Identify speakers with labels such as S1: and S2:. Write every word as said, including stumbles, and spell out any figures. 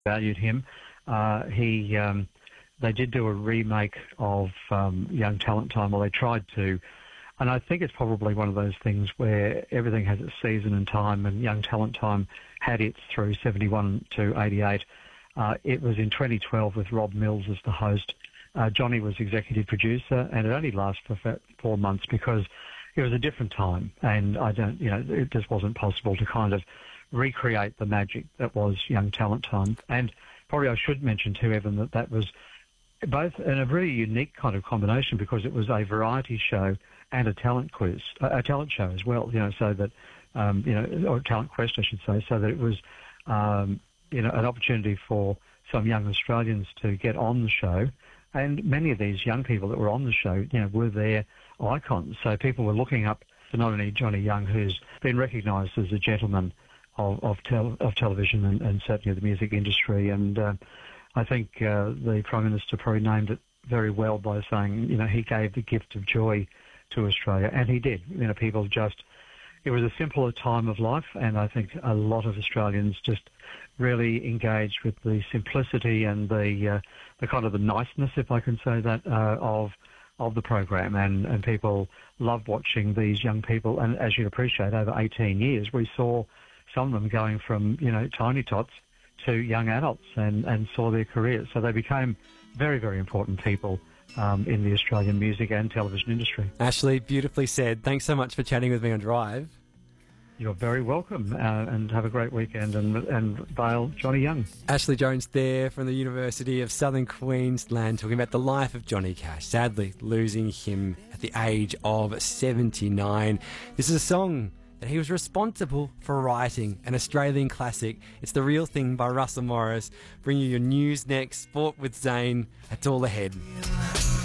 S1: valued him. Uh, he, um, they did do a remake of um, Young Talent Time, or they tried to, and I think it's probably one of those things where everything has its season and time, and Young Talent Time had its through seventy-one to eighty-eight. Uh, it was in twenty twelve with Rob Mills as the host. Uh, Johnny was executive producer, and it only lasted for four months because it was a different time, and I don't, you know, it just wasn't possible to kind of recreate the magic that was Young Talent Time. And probably I should mention too, Evan, that that was both in a really unique kind of combination because it was a variety show and a talent quiz, a talent show as well, you know, so that, um, you know, or talent quest, I should say, so that it was, um, you know, an opportunity for some young Australians to get on the show. And many of these young people that were on the show, you know, were their icons. So people were looking up to not only Johnny Young, who's been recognised as a gentleman of of, tel- of television and, and certainly the music industry. And uh, I think uh, the Prime Minister probably named it very well by saying, you know, he gave the gift of joy to Australia, and he did. You know, people just, it was a simpler time of life, and I think a lot of Australians just really engaged with the simplicity and the uh, the kind of the niceness, if I can say that, uh, of of the program, and, and people loved watching these young people. And as you'd appreciate, over eighteen years, we saw some of them going from, you know, tiny tots to young adults, and, and saw their careers. So they became very, very important people um, in the Australian music and television industry.
S2: Ashley, beautifully said. Thanks so much for chatting with me on Drive.
S1: You're very welcome, uh, and have a great weekend, and, and Vale Johnny Young.
S2: Ashley Jones there from the University of Southern Queensland, talking about the life of Johnny Cash, sadly losing him at the age of seventy-nine. This is a song that he was responsible for writing, an Australian classic. It's The Real Thing by Russell Morris. Bring you your news next, sport with Zane. That's all ahead.